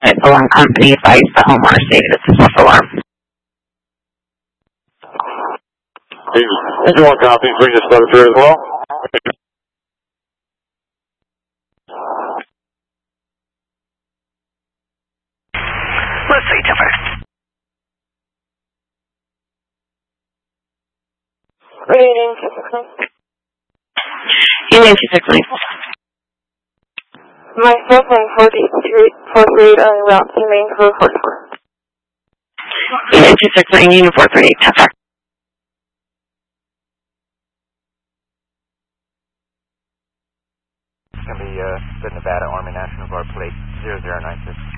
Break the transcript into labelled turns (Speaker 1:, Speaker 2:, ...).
Speaker 1: Alarm company advised the homeowner stated it's a self-alarm.
Speaker 2: Engine 1 copy, bring this letter through as well.
Speaker 1: Let's see, Tipper.
Speaker 3: Reading 269.
Speaker 1: Union 269.
Speaker 3: Myself and 438 on route to main for 44.
Speaker 1: Union 269, Union 438, Tipper.
Speaker 4: It's going to be the Nevada Army National Guard plate 0096.